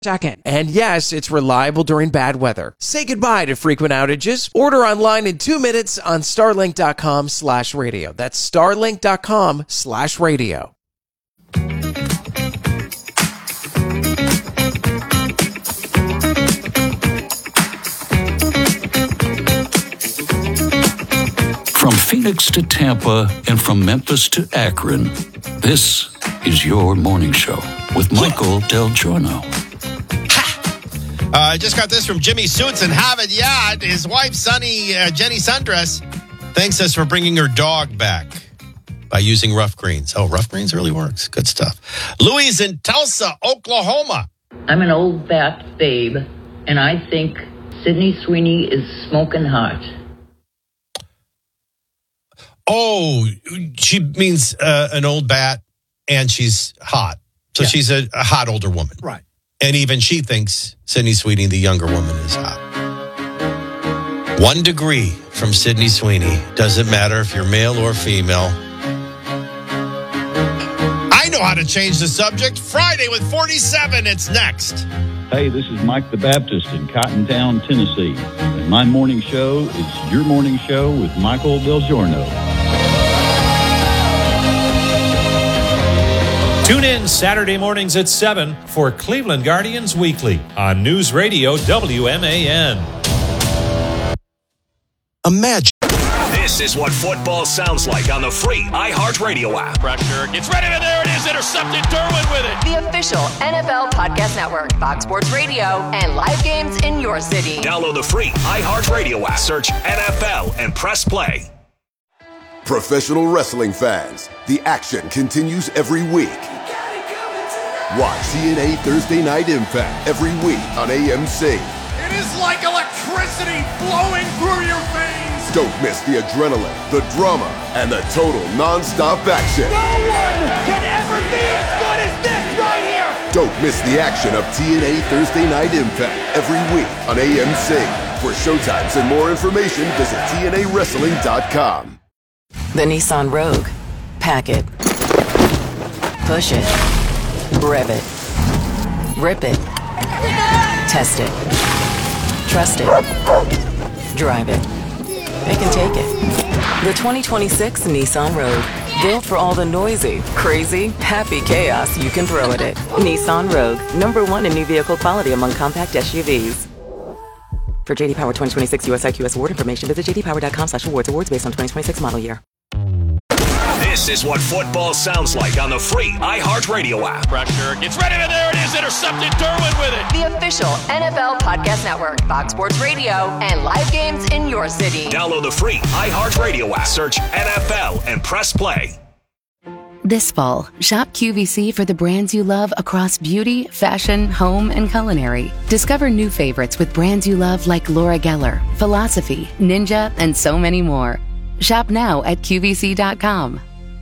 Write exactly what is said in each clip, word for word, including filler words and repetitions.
Second. And yes, it's reliable during bad weather. Say goodbye to frequent outages. Order online in two minutes on starlink.com slash radio. That's starlink.com slash radio. From Phoenix to Tampa and from Memphis to Akron, this is your morning show with Michael Del Giorno. I uh, just got this from Jimmy Suits in Harvard Yard. His wife, Sunny, uh, Jenny Sundress, thanks us for bringing her dog back by using rough greens. Oh, rough greens really works. Good stuff. Louis in Tulsa, Oklahoma. I'm an old bat babe, and I think Sydney Sweeney is smoking hot. Oh, she means uh, an old bat, and she's hot. So yeah. she's a, a hot older woman. Right. And even she thinks Sydney Sweeney, the younger woman, is hot. One degree from Sydney Sweeney. Doesn't matter if you're male or female. I know how to change the subject. Friday with forty-seven. It's next. Hey, this is Mike the Baptist in Cottontown, Tennessee. And my morning show is your morning show with Michael Del Giorno. Tune in Saturday mornings at seven for Cleveland Guardians Weekly on News Radio W M A N. Imagine. This is what football sounds like on the free iHeartRadio app. Pressure gets ready, and there it is. Intercepted. Derwin with it. The official N F L Podcast Network, Fox Sports Radio, and live games in your city. Download the free iHeartRadio app. Search N F L and press play. Professional wrestling fans, the action continues every week. Watch T N A Thursday Night Impact every week on A M C. It is like electricity flowing through your veins. Don't miss the adrenaline, the drama, and the total non-stop action. No one can ever be as good as this right here. Don't miss the action of T N A Thursday Night Impact every week on A M C. For showtimes and more information, visit T N A wrestling dot com. The Nissan Rogue. Pack it. Push it. Rev it. Rip it. Test it. Trust it. Drive it. They can take it. The twenty twenty-six Nissan Rogue. Built for all the noisy, crazy, happy chaos you can throw at it. Nissan Rogue. Number one in new vehicle quality among compact S U Vs. For J D Power twenty twenty-six U S I Q S award information, visit j d power dot com slash awards. Awards based on twenty twenty-six model year. This is what football sounds like on the free iHeartRadio app. Pressure gets ready, and there it is. Intercepted. Derwin with it. The official N F L Podcast Network, Fox Sports Radio, and live games in your city. Download the free iHeartRadio app. Search N F L and press play. This fall, shop Q V C for the brands you love across beauty, fashion, home, and culinary. Discover new favorites with brands you love like Laura Geller, Philosophy, Ninja, and so many more. Shop now at Q V C dot com.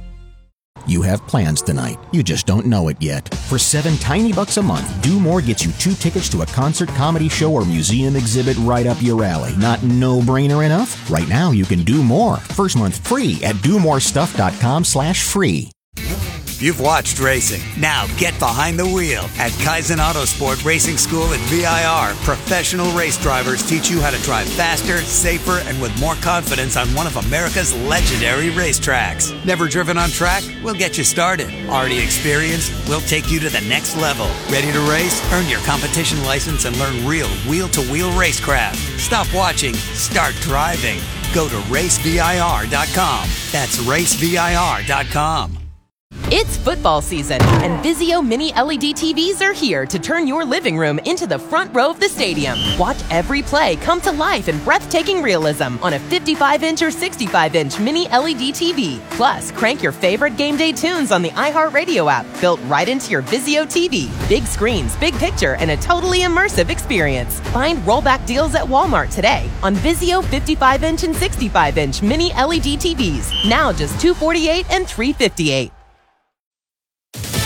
You have plans tonight. You just don't know it yet. For seven tiny bucks a month, Do More gets you two tickets to a concert, comedy show, or museum exhibit right up your alley. Not no-brainer enough? Right now, you can do more. First month free at do more stuff dot com slash free. You've watched racing. Now get behind the wheel. At Kaizen Autosport Racing School at V I R, professional race drivers teach you how to drive faster, safer, and with more confidence on one of America's legendary racetracks. Never driven on track? We'll get you started. Already experienced? We'll take you to the next level. Ready to race? Earn your competition license and learn real wheel-to-wheel racecraft. Stop watching. Start driving. Go to race V I R dot com. That's race V I R dot com. It's football season, and Vizio Mini L E D T Vs are here to turn your living room into the front row of the stadium. Watch every play come to life in breathtaking realism on a fifty-five inch or sixty-five inch Mini L E D T V. Plus, crank your favorite game day tunes on the iHeartRadio app, built right into your Vizio T V. Big screens, big picture, and a totally immersive experience. Find rollback deals at Walmart today on Vizio fifty-five inch and sixty-five inch Mini L E D T Vs. Now just two hundred forty-eight dollars and three hundred fifty-eight dollars.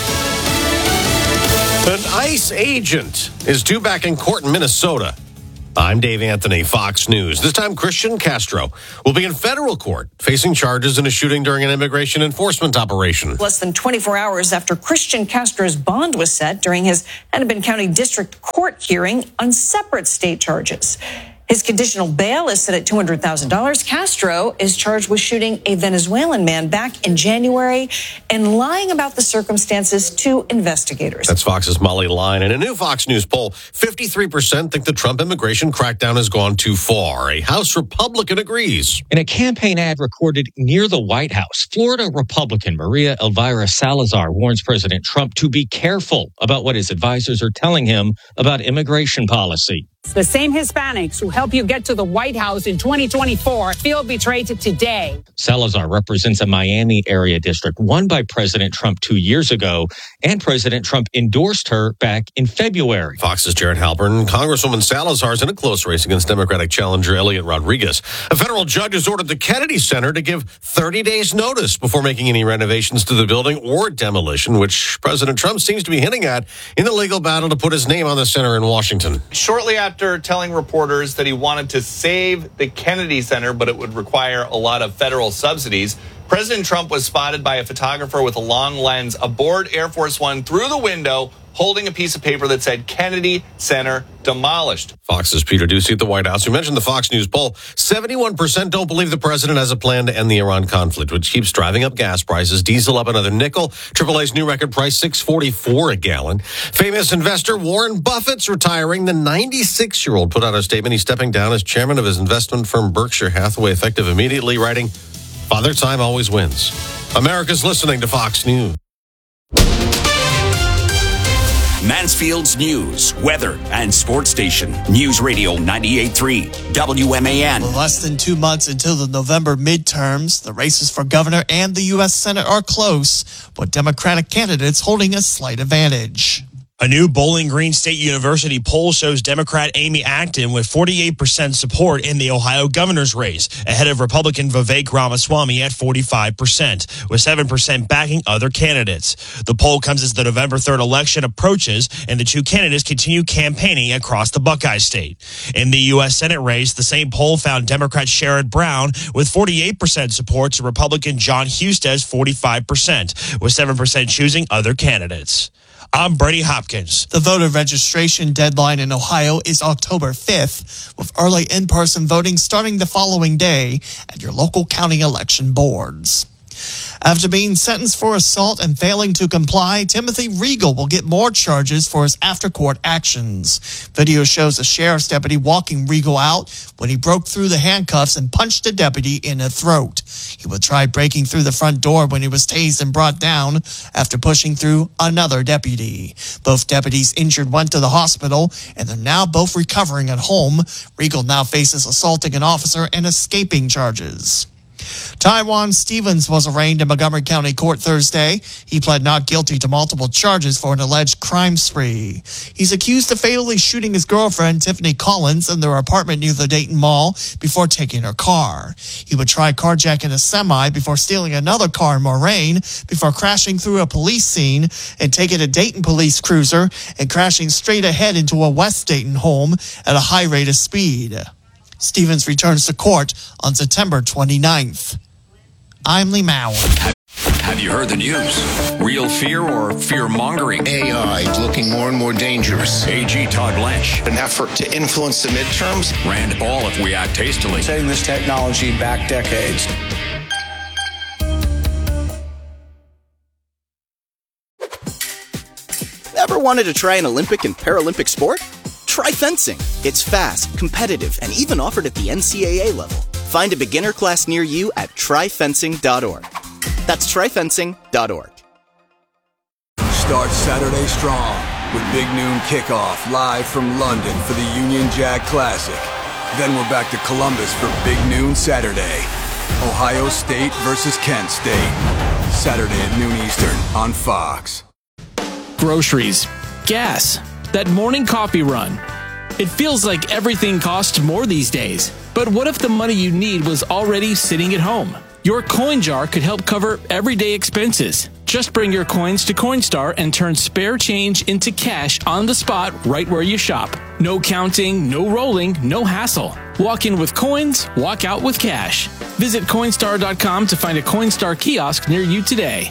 An ICE agent is due back in court in Minnesota I'm Dave Anthony, Fox News. This time, Christian Castro will be in federal court facing charges in a shooting during an immigration enforcement operation. Less than twenty-four hours after Christian Castro's bond was set during his Hennepin County District Court hearing on separate state charges. His conditional bail is set at two hundred thousand dollars. Castro is charged with shooting a Venezuelan man back in January and lying about the circumstances to investigators. That's Fox's Molly Line. In a new Fox News poll, fifty-three percent think the Trump immigration crackdown has gone too far. A House Republican agrees. In a campaign ad recorded near the White House, Florida Republican Maria Elvira Salazar warns President Trump to be careful about what his advisors are telling him about immigration policy. The same Hispanics who helped you get to the White House in twenty twenty-four feel betrayed today. Salazar represents a Miami area district won by President Trump two years ago, and President Trump endorsed her back in February. Fox's Jared Halpern. Congresswoman Salazar is in a close race against Democratic challenger Elliot Rodriguez. A federal judge has ordered the Kennedy Center to give thirty days notice before making any renovations to the building or demolition, which President Trump seems to be hinting at in the legal battle to put his name on the center in Washington. Shortly after After telling reporters that he wanted to save the Kennedy Center, but it would require a lot of federal subsidies, President Trump was spotted by a photographer with a long lens aboard Air Force One through the window, holding a piece of paper that said Kennedy Center demolished. Fox's Peter Ducey at the White House. We mentioned the Fox News poll. seventy-one percent don't believe the president has a plan to end the Iran conflict, which keeps driving up gas prices. Diesel up another nickel. triple A's new record price, six forty-four a gallon. Famous investor Warren Buffett's retiring. The ninety-six-year-old put out a statement. He's stepping down as chairman of his investment firm Berkshire Hathaway, effective immediately, writing, "Father Time always wins." America's listening to Fox News. Mansfield's news, weather, and sports station. News Radio ninety-eight point three, W M A N. Less than two months until the November midterms, the races for governor and the U S Senate are close, with Democratic candidates holding a slight advantage. A new Bowling Green State University poll shows Democrat Amy Acton with forty-eight percent support in the Ohio governor's race, ahead of Republican Vivek Ramaswamy at forty-five percent, with seven percent backing other candidates. The poll comes as the November third election approaches, and the two candidates continue campaigning across the Buckeye State. In the U S Senate race, the same poll found Democrat Sherrod Brown with forty-eight percent support to Republican John Huston's forty-five percent, with seven percent choosing other candidates. I'm Brady Hopkins. The voter registration deadline in Ohio is October fifth, with early in-person voting starting the following day at your local county election boards. After being sentenced for assault and failing to comply, Timothy Regal will get more charges for his after-court actions. Video shows a sheriff's deputy walking Regal out when he broke through the handcuffs and punched a deputy in the throat. He would try breaking through the front door when he was tased and brought down after pushing through another deputy. Both deputies injured went to the hospital, and they're now both recovering at home. Regal now faces assaulting an officer and escaping charges. Taiwan Stevens was arraigned in Montgomery County Court Thursday. He pled not guilty to multiple charges for an alleged crime spree. He's accused of fatally shooting his girlfriend, Tiffany Collins, in their apartment near the Dayton Mall before taking her car. He would try carjacking a semi before stealing another car in Moraine, before crashing through a police scene and taking a Dayton police cruiser and crashing straight ahead into a West Dayton home at a high rate of speed. Stevens returns to court on September twenty-ninth. I'm Lee Mauer. Have you heard the news? Real fear or fear-mongering? A I is looking more and more dangerous. A G Todd Blanche. An effort to influence the midterms. Rand Paul if we act hastily. Setting this technology back decades. Ever wanted to try an Olympic and Paralympic sport? Try fencing. It's fast, competitive, and even offered at the N C double A level. Find a beginner class near you at try fencing dot org. That's try fencing dot org. Start Saturday strong with Big Noon Kickoff live from London for the Union Jack Classic. Then we're back to Columbus for Big Noon Saturday. Ohio State versus Kent State. Saturday at noon Eastern on Fox. Groceries, gas, that morning coffee run. It feels like everything costs more these days. But what if the money you need was already sitting at home? Your coin jar could help cover everyday expenses. Just bring your coins to Coinstar and turn spare change into cash on the spot right where you shop. No counting, no rolling, no hassle. Walk in with coins, walk out with cash. Visit Coinstar dot com to find a Coinstar kiosk near you today.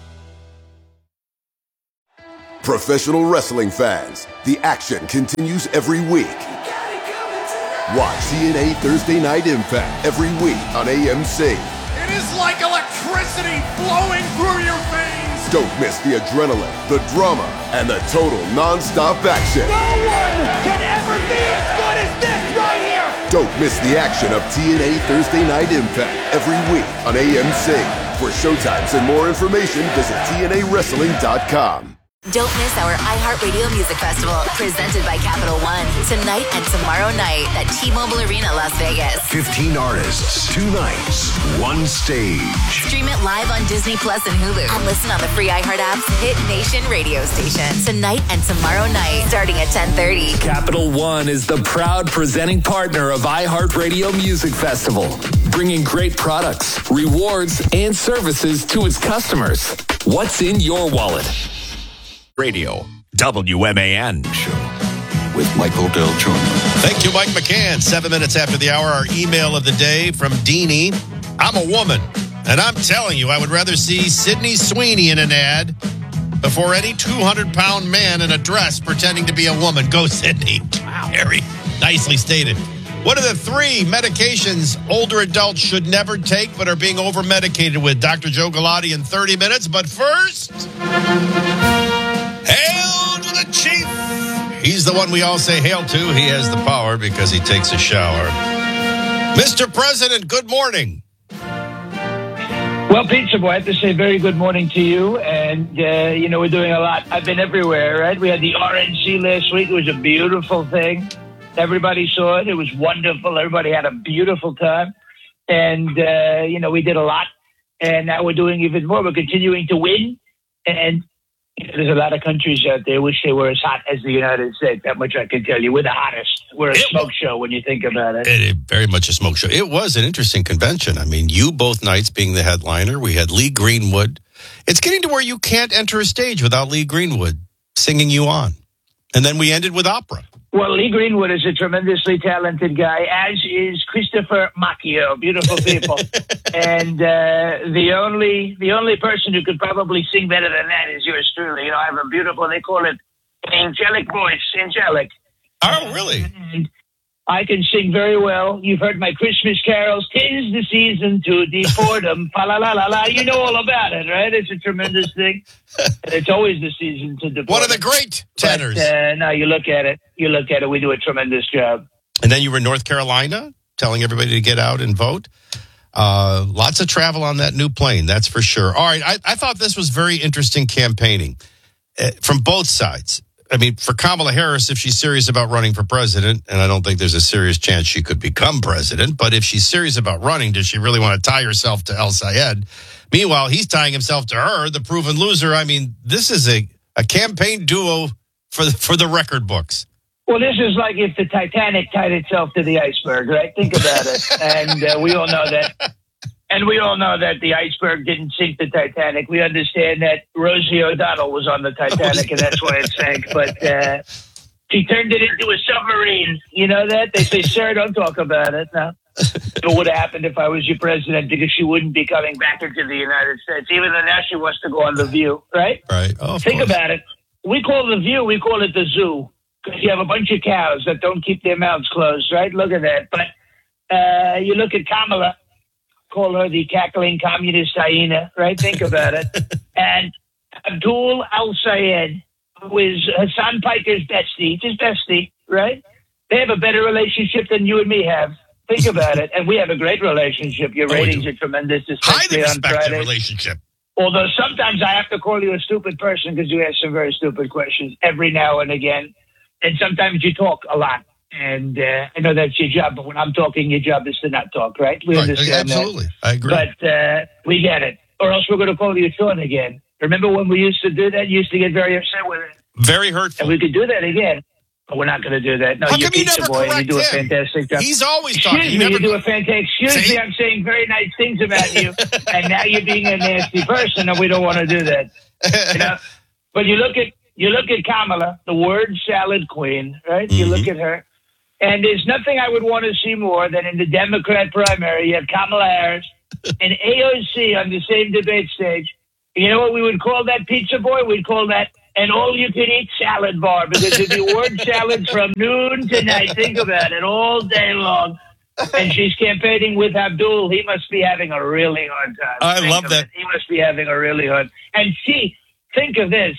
Professional wrestling fans, the action continues every week. Watch T N A Thursday Night Impact every week on A M C. It is like electricity flowing through your veins. Don't miss the adrenaline, the drama, and the total non-stop action. No one can ever be as good as this right here. Don't miss the action of T N A Thursday Night Impact every week on A M C. For showtimes and more information, visit T N A wrestling dot com. Don't miss our iHeartRadio Music Festival, presented by Capital One, tonight and tomorrow night at T-Mobile Arena, Las Vegas. fifteen artists, two nights, one stage. Stream it live on Disney Plus and Hulu, and listen on the free iHeart app's Hit Nation radio station. Tonight and tomorrow night, starting at ten thirty. Capital One is the proud presenting partner of iHeartRadio Music Festival, bringing great products, rewards, and services to its customers. What's in your wallet? Radio, W M A N show with Michael Del Giorno. Thank you, Mike McCann. Seven minutes after the hour, our email of the day from Deanie. I'm a woman, and I'm telling you, I would rather see Sydney Sweeney in an ad before any two hundred pound man in a dress pretending to be a woman. Go, Sydney. Wow. Very nicely stated. What are the three medications older adults should never take but are being over-medicated with? Doctor Joe Galati in thirty minutes. But first, hail to the chief. He's the one we all say hail to. He has the power because he takes a shower. Mister President, good morning. Well, Pizza Boy, I have to say very good morning to you. And, uh, you know, we're doing a lot. I've been everywhere, right? We had the R N C last week. It was a beautiful thing. Everybody saw it. It was wonderful. Everybody had a beautiful time. And, uh, you know, we did a lot. And now we're doing even more. We're continuing to win. And you know, there's a lot of countries out there wish they were as hot as the United States. That much I can tell you. We're the hottest. We're a it smoke was, show when you think about it. It, it. Very much a smoke show. It was an interesting convention. I mean, you both nights being the headliner. We had Lee Greenwood. It's getting to where you can't enter a stage without Lee Greenwood singing you on. And then we ended with opera. Well, Lee Greenwood is a tremendously talented guy, as is Christopher Macchio. Beautiful people. And uh, the only the only person who could probably sing better than that is yours truly. You know, I have a beautiful, they call it an angelic voice, angelic. Oh, really? And I can sing very well. You've heard my Christmas carols. 'Tis the season to deport 'em. Fa la la la la. You know all about it, right? It's a tremendous thing. And it's always the season to deport. One of the great tenors. But, uh, no, you look at it. You look at it. We do a tremendous job. And then you were in North Carolina, telling everybody to get out and vote. Uh, lots of travel on that new plane, that's for sure. All right, I, I thought this was very interesting campaigning uh, from both sides. I mean, for Kamala Harris, if she's serious about running for president, and I don't think there's a serious chance she could become president, but if she's serious about running, does she really want to tie herself to El Sayed? Meanwhile, he's tying himself to her, the proven loser. I mean, this is a, a campaign duo for the, for the record books. Well, this is like if the Titanic tied itself to the iceberg, right? Think about it. And uh, we all know that. And we all know that the iceberg didn't sink the Titanic. We understand that Rosie O'Donnell was on the Titanic, and that's why it sank. But uh, she turned it into a submarine. You know that? They say, sir, don't talk about it. No. It would have happened if I was your president, because she wouldn't be coming back into the United States, even though now she wants to go on The View, right? Right. Oh, Think course. about it. We call The View, we call it the zoo, because you have a bunch of cows that don't keep their mouths closed, right? Look at that. But uh, you look at Kamala, call her the cackling communist hyena, right? Think about it. And Abdul Al-Sayed, who is Hassan Piker's bestie, his bestie, right? They have a better relationship than you and me have. Think about it. And we have a great relationship. Your Oh, we ratings do. are tremendous, especially Highly on respected Fridays. relationship. Although sometimes I have to call you a stupid person because you ask some very stupid questions every now and again. And sometimes you talk a lot. And uh, I know that's your job, but when I'm talking, your job is to not talk, right? We Right, understand absolutely. that. I agree. But uh, we get it. Or else we're going to call you Sean again. Remember when we used to do that? You used to get very upset with it. Very hurtful. And we could do that again. We're not going to do that. No, How you're come you pizza never boy and you correct do a him? fantastic job. He's always excuse talking. You me, never- you do a fantastic. Excuse See? me, I'm saying very nice things about you, and now you're being a nasty person, and we don't want to do that. You know? But you look at you look at Kamala, the word salad queen, right? Mm-hmm. You look at her, and there's nothing I would want to see more than in the Democrat primary, you have Kamala Harris and A O C on the same debate stage. You know what we would call that, pizza boy? We'd call that an all-you-can-eat salad bar, because it'd be word salads from noon to night. Think about it, all day long. And she's campaigning with Abdul. He must be having a really hard time. I Think love of that. it. He must be having a really hard. And she, think of this.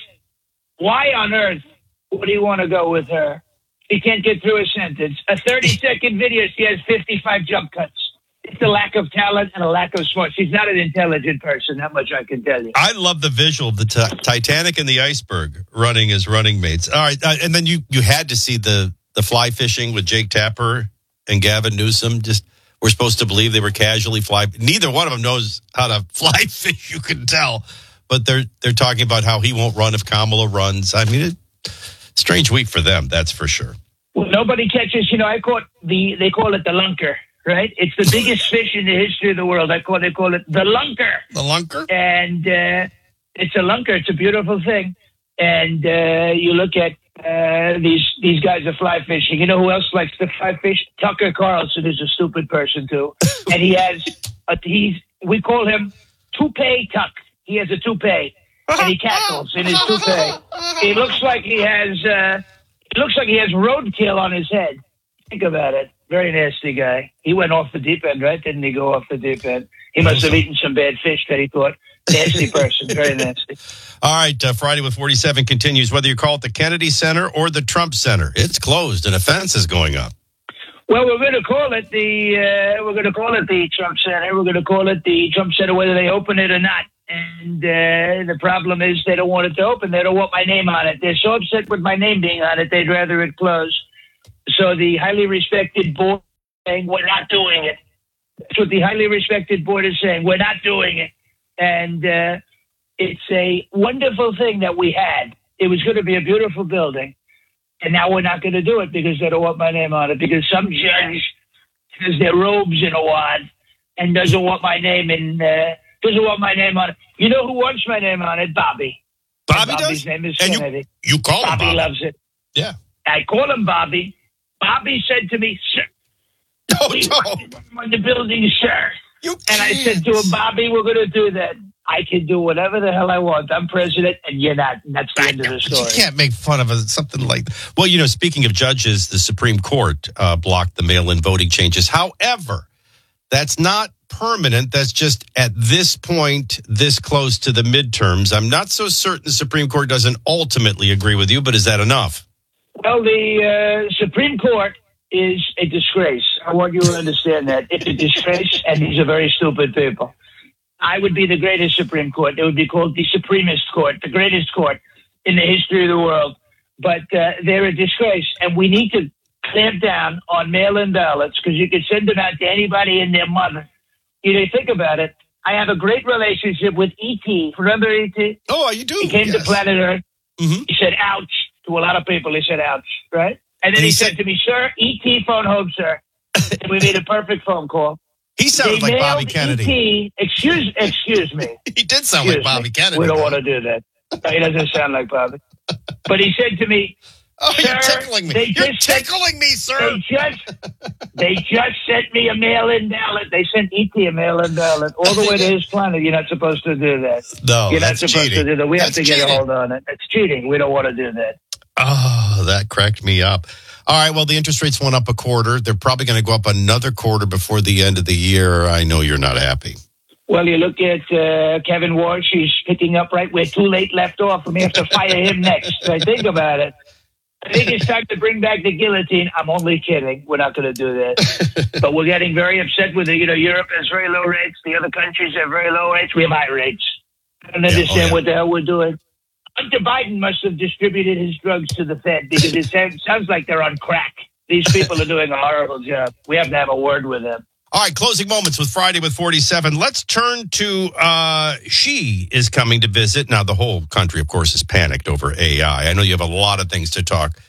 Why on earth would he want to go with her? He can't get through a sentence. A thirty-second video, she has fifty-five jump cuts. It's a lack of talent and a lack of smart. She's not an intelligent person, that much I can tell you. I love the visual of the t- Titanic and the iceberg running as running mates. All right, uh, and then you you had to see the the fly fishing with Jake Tapper and Gavin Newsom. Just we're supposed to believe they were casually fly. Neither one of them knows how to fly fish. You can tell, but they're they're talking about how he won't run if Kamala runs. I mean, it, strange week for them, that's for sure. Well, nobody catches. You know, I caught the. They call it the lunker. Right? It's the biggest fish in the history of the world. I call They call it the lunker. The lunker? And uh, it's a lunker. It's a beautiful thing. And uh, you look at uh, these these guys are fly fishing. You know who else likes to fly fish? Tucker Carlson is a stupid person, too. And he has, a, he's we call him Toupee Tuck. He has a toupee. And he cackles in his toupee. He looks like he has, uh, it looks like he has roadkill on his head. Think about it. Very nasty guy. He went off the deep end, right? Didn't he go off the deep end? He must have eaten some bad fish that he thought. Nasty person. Very nasty. All right, uh, Friday with forty-seven continues. Whether you call it the Kennedy Center or the Trump Center, it's closed and a fence is going up. Well, we're going to call it the uh, we're going to call it the Trump Center. We're going to call it the Trump Center, whether they open it or not. And uh, the problem is they don't want it to open. They don't want my name on it. They're so upset with my name being on it, they'd rather it close. So the highly respected board is saying, we're not doing it. That's what the highly respected board is saying. We're not doing it. And uh, it's a wonderful thing that we had. It was going to be a beautiful building. And now we're not going to do it because they don't want my name on it. Because some judge has their robes in a wad and doesn't want my name in, uh, doesn't want my name on it. You know who wants my name on it? Bobby. Bobby and Bobby's does? name is And you- Kennedy. you call him Bobby. Bobby. loves it. Yeah. I call him Bobby. Bobby said to me, sir, oh, we want him on the building, sir. And I said to him, Bobby, we're going to do that. I can do whatever the hell I want. I'm president, and you're not. And that's the end of the But story. you can't make fun of a, something like that. Well, you know, speaking of judges, the Supreme Court uh, blocked the mail-in voting changes. However, that's not permanent. That's just at this point, this close to the midterms. I'm not so certain the Supreme Court doesn't ultimately agree with you, but is that enough? Well, the uh, Supreme Court is a disgrace. I want you to understand that. It's a disgrace, and these are very stupid people. I would be the greatest Supreme Court. It would be called the Supremist Court, the greatest court in the history of the world. But uh, they're a disgrace, and we need to clamp down on mail-in ballots because you can send them out to anybody and their mother. You know, think about it. I have a great relationship with E T. Remember E T? Oh, you do? He came Yes. to planet Earth. Mm-hmm. He said, ouch. To a lot of people, he said, ouch, right? And then And he, he said, said- to me, sir, E T phone home, sir. And we made a perfect phone call. He sounded They like Bobby mailed Kennedy. E T excuse, excuse me. He did sound like Excuse Bobby me. Kennedy. We don't though. want to do that. No, he doesn't sound like Bobby. But he said to me, Oh, sir, you're tickling me. They You're just sent- tickling me, sir. They just, they just sent me a mail-in ballot. They sent E T a mail-in ballot all the way to his planet. You're not supposed to do that. No, You're not that's supposed cheating. to do that. We That's have to get cheating. a hold on it. It's cheating. We don't want to do that. Oh, that cracked me up. All right, well, the interest rates went up a quarter. They're probably going to go up another quarter before the end of the year. I know you're not happy. Well, you look at uh, Kevin Walsh. He's picking up right where Too Late left off. We may have to fire him next. So think about it. I think it's time to bring back the guillotine. I'm only kidding. We're not going to do that. But we're getting very upset with it. You know, Europe has very low rates. The other countries have very low rates. We have high rates. I don't understand Yeah, oh, yeah. what the hell we're doing. Hunter Biden must have distributed his drugs to the Fed because it sounds sounds like they're on crack. These people are doing a horrible job. We have to have a word with them. All right, closing moments with Friday with forty-seven. Let's turn to uh, Xi is coming to visit. Now, the whole country, of course, is panicked over A I. I know you have a lot of things to talk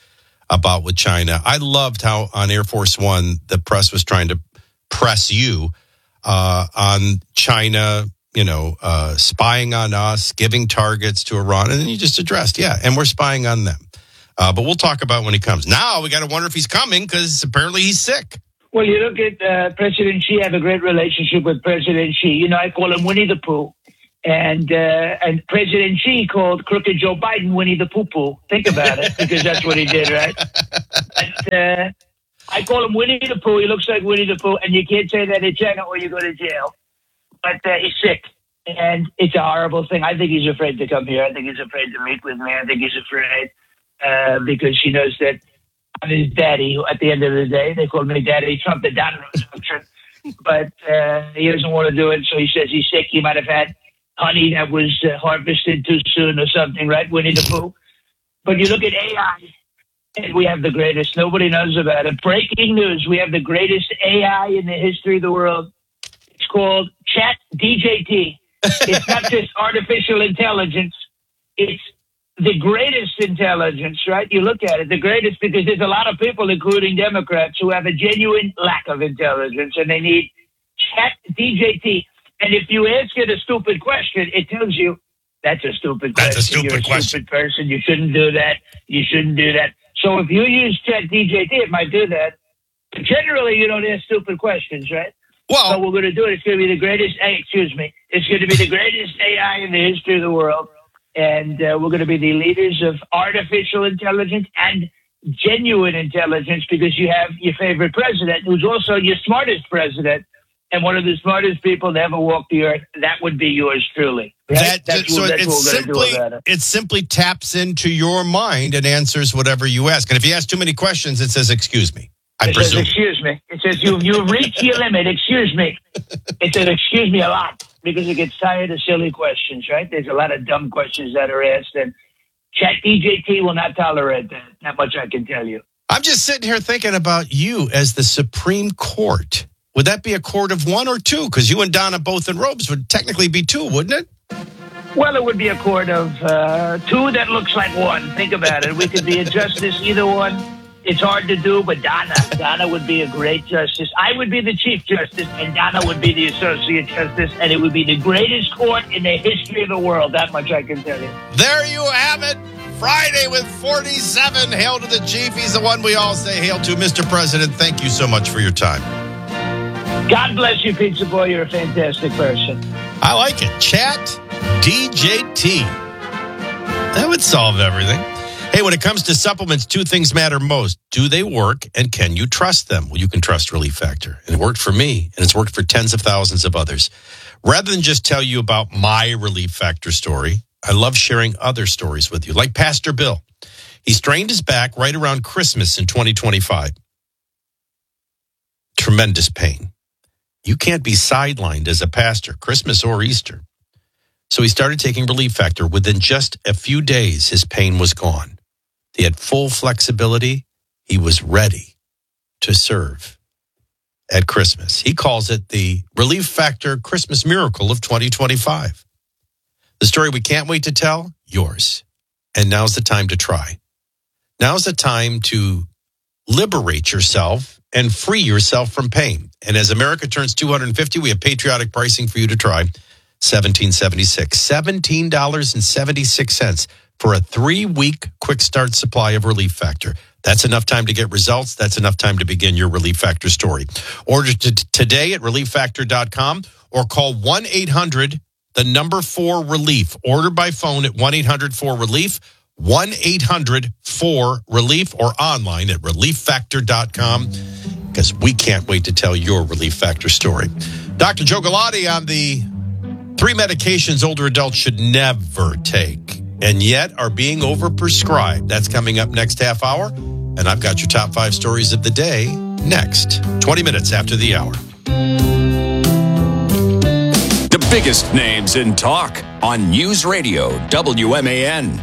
about with China. I loved how on Air Force One, the press was trying to press you uh, on China, you know, uh, spying on us, giving targets to Iran. And then you just addressed, yeah, and we're spying on them. Uh, but we'll talk about when he comes. Now we got to wonder if he's coming because apparently he's sick. Well, you look at uh, President Xi. I have a great relationship with President Xi. You know, I call him Winnie the Pooh. And uh, and President Xi called crooked Joe Biden Winnie the Pooh Pooh. Think about it, because that's what he did, right? But, uh, I call him Winnie the Pooh. He looks like Winnie the Pooh, and you can't say that in China or you go to jail. But uh, he's sick, and it's a horrible thing. I think he's afraid to come here. I think he's afraid to meet with me. I think he's afraid uh, because he knows that I'm his daddy. At the end of the day, they call me Daddy Trump, the Don Roosevelt. But uh, he doesn't want to do it, so he says he's sick. He might have had honey that was uh, harvested too soon or something, right? Winnie the Pooh. But you look at A I, and we have the greatest. Nobody knows about it. Breaking news, we have the greatest A I in the history of the world. It's called Chat D J T. It's not just artificial intelligence. It's the greatest intelligence, right? You look at it, the greatest, because there's a lot of people, including Democrats, who have a genuine lack of intelligence, and they need Chat D J T. And if you ask it a stupid question, it tells you that's a stupid question. That's a stupid You're a question. stupid person. You shouldn't do that. You shouldn't do that. So if you use Chat D J T, it might do that. But generally, you don't ask stupid questions, right? Well, so we're going to do it. It's going to be the greatest. Hey, excuse me. It's going to be the greatest A I in the history of the world, and uh, we're going to be the leaders of artificial intelligence and genuine intelligence, because you have your favorite president, who's also your smartest president. And one of the smartest people to ever walk the earth, that would be yours truly. Right? That, that's so what, that's it, what we're simply, going to do about it. it simply taps into your mind and answers whatever you ask. And if you ask too many questions, it says, excuse me. I it presume. says, excuse me. It says, you, you've reached your limit. Excuse me. It says, excuse me a lot, because it gets tired of silly questions, right? There's a lot of dumb questions that are asked, and Chat D J T will not tolerate that. That much I can tell you. I'm just sitting here thinking about you as the Supreme Court. Would that be a court of one or two? Because you and Donna both in robes would technically be two, wouldn't it? Well, it would be a court of uh, two that looks like one. Think about it. We could be a justice, either one. It's hard to do, but Donna, Donna would be a great justice. I would be the Chief Justice, and Donna would be the Associate Justice, and it would be the greatest court in the history of the world. That much I can tell you. There you have it. Friday with forty-seven. Hail to the Chief. He's the one we all say hail to. Mister President, thank you so much for your time. God bless you, Pizza Boy. You're a fantastic person. I like it. Chat D J T. That would solve everything. Hey, when it comes to supplements, two things matter most. Do they work, and can you trust them? Well, you can trust Relief Factor. And it worked for me, and it's worked for tens of thousands of others. Rather than just tell you about my Relief Factor story, I love sharing other stories with you, like Pastor Bill. He strained his back right around Christmas in twenty twenty-five. Tremendous pain. You can't be sidelined as a pastor, Christmas or Easter. So he started taking Relief Factor. Within just a few days, his pain was gone. He had full flexibility. He was ready to serve at Christmas. He calls it the Relief Factor Christmas Miracle of twenty twenty-five. The story we can't wait to tell, yours. And now's the time to try. Now's the time to liberate yourself and free yourself from pain. And as America turns two hundred fifty, we have patriotic pricing for you to try. seventeen seventy-six. seventeen dollars and seventy-six cents for a three-week quick start supply of Relief Factor. That's enough time to get results. That's enough time to begin your Relief Factor story. Order t- today at relief factor dot com or call one eight hundred, the number four relief. Order by phone at one eight hundred four relief. one eight hundred four relief or online at relief factor dot com, because we can't wait to tell your Relief Factor story. Doctor Joe Galati on the three medications older adults should never take and yet are being overprescribed. That's coming up next half hour. And I've got your top five stories of the day next, twenty minutes after the hour. The biggest names in talk on News Radio W M A N.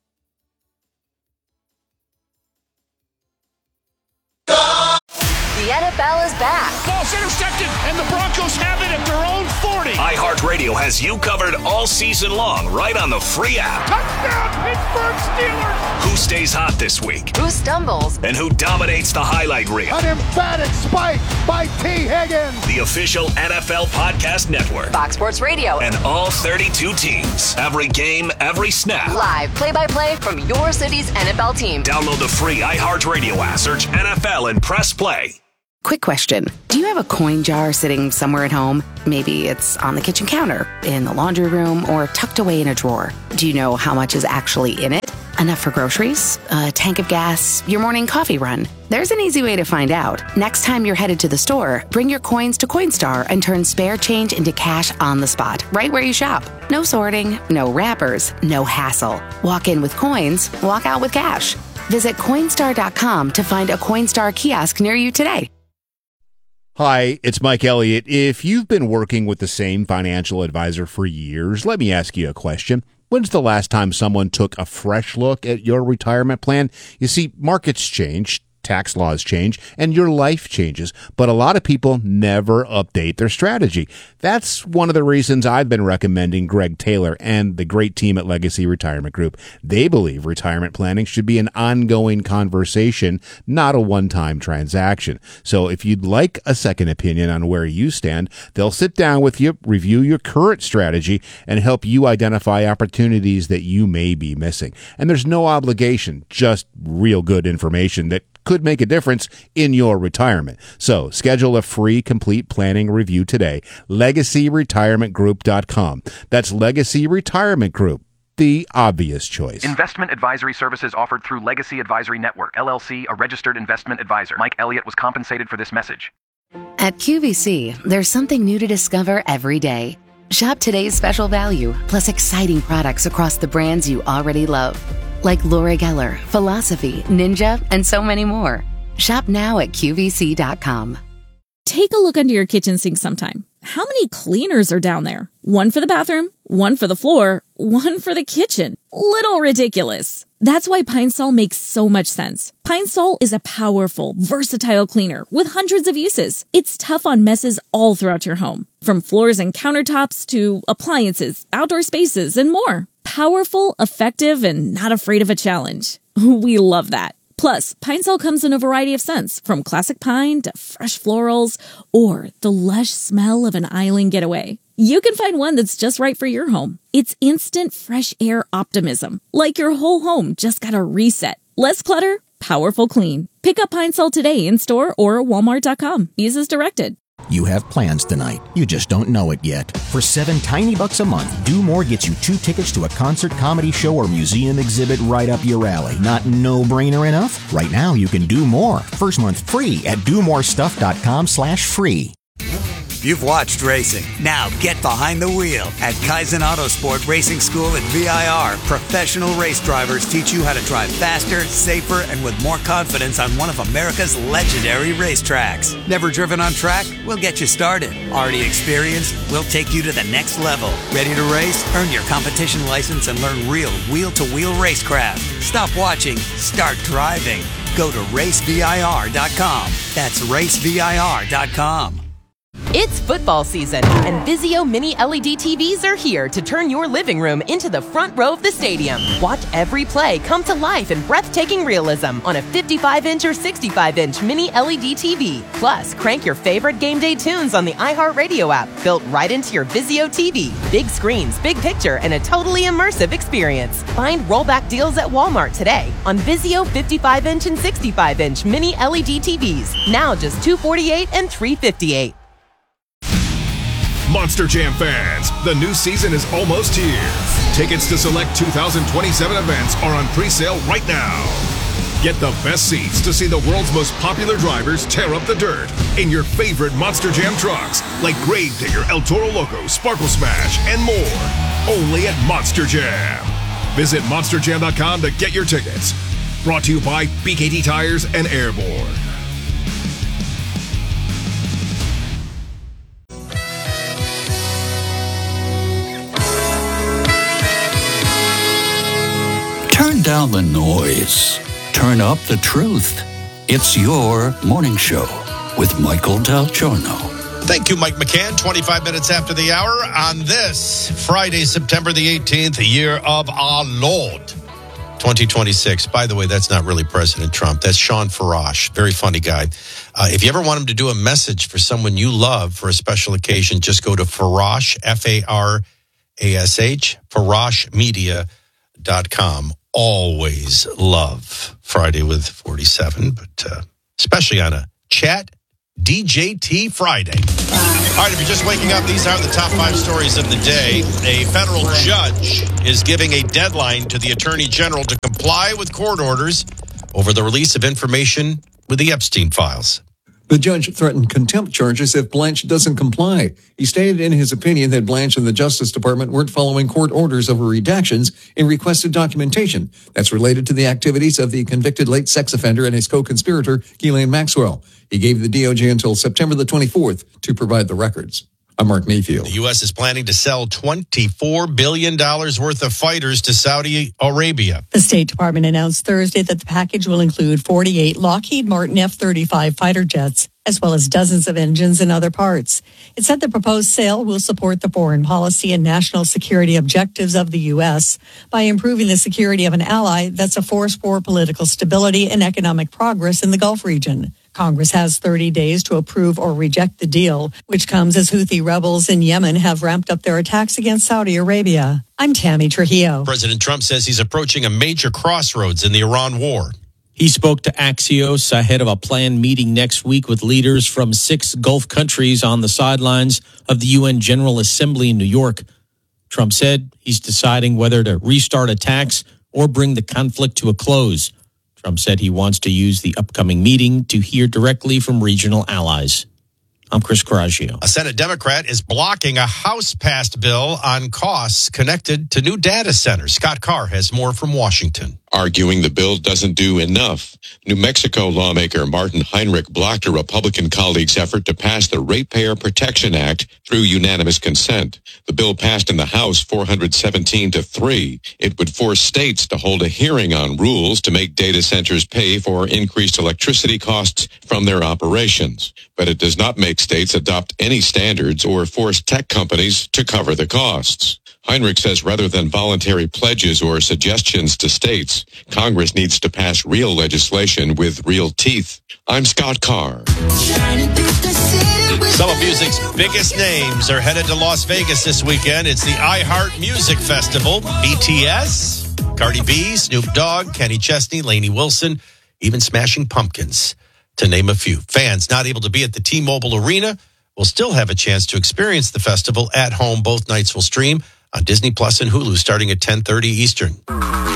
The N F L is back. Ball's intercepted, and the Broncos have it at their own forty. iHeartRadio has you covered all season long, right on the free app. Touchdown, Pittsburgh Steelers. Who stays hot this week? Who stumbles? And who dominates the highlight reel? An emphatic spike by T. Higgins. The official N F L Podcast Network. Fox Sports Radio. And all thirty-two teams. Every game, every snap. Live play-by-play from your city's N F L team. Download the free iHeartRadio app. Search N F L and press play. Quick question. Do you have a coin jar sitting somewhere at home? Maybe it's on the kitchen counter, in the laundry room, or tucked away in a drawer. Do you know how much is actually in it? Enough for groceries, a tank of gas, your morning coffee run? There's an easy way to find out. Next time you're headed to the store, bring your coins to Coinstar and turn spare change into cash on the spot, right where you shop. No sorting, no wrappers, no hassle. Walk in with coins, walk out with cash. Visit Coinstar dot com to find a Coinstar kiosk near you today. Hi, it's Mike Elliott. If you've been working with the same financial advisor for years, let me ask you a question. When's the last time someone took a fresh look at your retirement plan? You see, markets change, tax laws change, and your life changes, but a lot of people never update their strategy. That's one of the reasons I've been recommending Greg Taylor and the great team at Legacy Retirement Group. They believe retirement planning should be an ongoing conversation, not a one-time transaction. So if you'd like a second opinion on where you stand, they'll sit down with you, review your current strategy, and help you identify opportunities that you may be missing. And there's no obligation, just real good information that could make a difference in your retirement. So schedule a free complete planning review today. legacy retirement group dot com. That's Legacy Retirement Group, the obvious choice. Investment advisory services offered through Legacy Advisory Network, L L C, a registered investment advisor. Mike Elliott was compensated for this message. At Q V C, there's something new to discover every day. Shop today's special value, plus exciting products across the brands you already love, like Laura Geller, Philosophy, Ninja, and so many more. Shop now at Q V C dot com. Take a look under your kitchen sink sometime. How many cleaners are down there? One for the bathroom, one for the floor, one for the kitchen. Little ridiculous. That's why Pine Sol makes so much sense. Pine Sol is a powerful, versatile cleaner with hundreds of uses. It's tough on messes all throughout your home, from floors and countertops to appliances, outdoor spaces, and more. Powerful, effective, and not afraid of a challenge. We love that. Plus, Pine Sol comes in a variety of scents, from classic pine to fresh florals, or the lush smell of an island getaway. You can find one that's just right for your home. It's instant fresh air optimism, like your whole home just got a reset. Less clutter, powerful clean. Pick up Pine Sol today in store or walmart dot com. Use as directed. You have plans tonight. You just don't know it yet. For seven tiny bucks a month, Do More gets you two tickets to a concert, comedy show, or museum exhibit right up your alley. Not no-brainer enough? Right now, you can do more. First month free at do more stuff dot com slash free. You've watched racing. Now get behind the wheel. At Kaizen Autosport Racing School at V I R, professional race drivers teach you how to drive faster, safer, and with more confidence on one of America's legendary racetracks. Never driven on track? We'll get you started. Already experienced? We'll take you to the next level. Ready to race? Earn your competition license and learn real wheel-to-wheel racecraft. Stop watching. Start driving. Go to race V I R dot com. That's race V I R dot com. It's football season, and Vizio Mini L E D T Vs are here to turn your living room into the front row of the stadium. Watch every play come to life in breathtaking realism on a fifty-five inch or sixty-five inch Mini L E D T V. Plus, crank your favorite game day tunes on the iHeartRadio app, built right into your Vizio T V. Big screens, big picture, and a totally immersive experience. Find rollback deals at Walmart today on Vizio fifty-five inch and sixty-five inch Mini L E D T Vs. Now just two hundred forty-eight dollars and three hundred fifty-eight dollars. Monster Jam fans, the new season is almost here. Tickets to select two thousand twenty-seven events are on pre-sale right now. Get the best seats to see the world's most popular drivers tear up the dirt in your favorite Monster Jam trucks, like Gravedigger, El Toro Loco, Sparkle Smash, and more. Only at Monster Jam. Visit monster jam dot com to get your tickets. Brought to you by B K T Tires and Airborne. Turn down the noise. Turn up the truth. It's your morning show with Michael Del Giorno. Thank you, Mike McCann. twenty-five minutes after the hour on this Friday, September the eighteenth, the year of our Lord, twenty twenty-six. By the way, that's not really President Trump. That's Sean Farash. Very funny guy. Uh, if you ever want him to do a message for someone you love for a special occasion, just go to Farash, F A R A S H, farash media dot com. Always love Friday with forty-seven, but uh, especially on a Chat D J T Friday. All right, if you're just waking up, these are the top five stories of the day. A federal judge is giving a deadline to the Attorney General to comply with court orders over the release of information with the Epstein files. The judge threatened contempt charges if Blanche doesn't comply. He stated in his opinion that Blanche and the Justice Department weren't following court orders over redactions in requested documentation that's related to the activities of the convicted late sex offender and his co-conspirator, Ghislaine Maxwell. He gave the D O J until September the twenty-fourth to provide the records. I'm Mark Mayfield. The U S is planning to sell twenty-four billion dollars worth of fighters to Saudi Arabia. The State Department announced Thursday that the package will include forty-eight Lockheed Martin F thirty-five fighter jets, as well as dozens of engines and other parts. It said the proposed sale will support the foreign policy and national security objectives of the U S by improving the security of an ally that's a force for political stability and economic progress in the Gulf region. Congress has thirty days to approve or reject the deal, which comes as Houthi rebels in Yemen have ramped up their attacks against Saudi Arabia. I'm Tammy Trujillo. President Trump says he's approaching a major crossroads in the Iran war. He spoke to Axios ahead of a planned meeting next week with leaders from six Gulf countries on the sidelines of the U N General Assembly in New York. Trump said he's deciding whether to restart attacks or bring the conflict to a close. Trump said he wants to use the upcoming meeting to hear directly from regional allies. I'm Chris Coraggio. A Senate Democrat is blocking a House-passed bill on costs connected to new data centers. Scott Carr has more from Washington. Arguing the bill doesn't do enough, New Mexico lawmaker Martin Heinrich blocked a Republican colleague's effort to pass the Ratepayer Protection Act through unanimous consent. The bill passed in the House four hundred seventeen to three. It would force states to hold a hearing on rules to make data centers pay for increased electricity costs from their operations. But it does not make states adopt any standards or force tech companies to cover the costs. Heinrich says rather than voluntary pledges or suggestions to states, Congress needs to pass real legislation with real teeth. I'm Scott Carr. Some of music's biggest names are headed to Las Vegas this weekend. It's the iHeart Music Festival. B T S, Cardi B, Snoop Dogg, Kenny Chesney, Lainey Wilson, even Smashing Pumpkins, to name a few. Fans not able to be at the T-Mobile Arena will still have a chance to experience the festival at home. Both nights will stream on Disney Plus and Hulu starting at ten thirty Eastern. Well,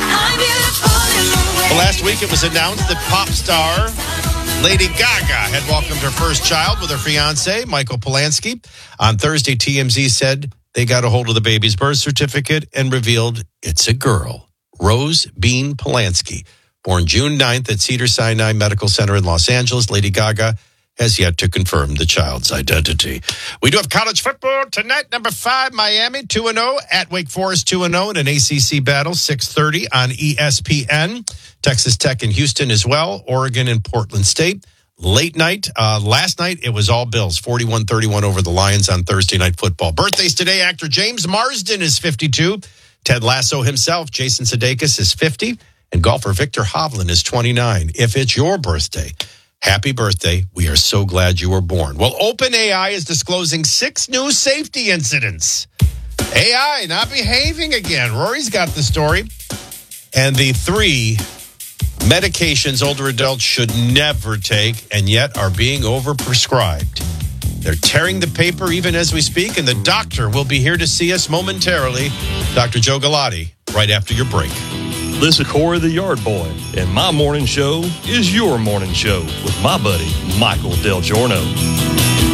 last week it was announced that pop star Lady Gaga had welcomed her first child with her fiancé, Michael Polanski. On Thursday, T M Z said they got a hold of the baby's birth certificate and revealed it's a girl, Rose Bean Polanski. Born June ninth at Cedars-Sinai Medical Center in Los Angeles, Lady Gaga has yet to confirm the child's identity. We do have college football tonight. Number five, Miami, two and oh at Wake Forest, two and oh in an A C C battle, six thirty on E S P N. Texas Tech in Houston as well, Oregon and Portland State. Late night, uh, last night, it was all Bills, forty-one thirty-one over the Lions on Thursday Night Football. Birthdays today, actor James Marsden is fifty-two. Ted Lasso himself, Jason Sudeikis, is fifty. And golfer Victor Hovland is twenty-nine. If it's your birthday, happy birthday. We are so glad you were born. Well, OpenAI is disclosing six new safety incidents. A I not behaving again. Rory's got the story. And the three medications older adults should never take and yet are being overprescribed. They're tearing the paper even as we speak, and the doctor will be here to see us momentarily. Doctor Joe Galati, right after your break. This is Corey the Yard Boy, and my morning show is your morning show with my buddy, Michael Del Giorno.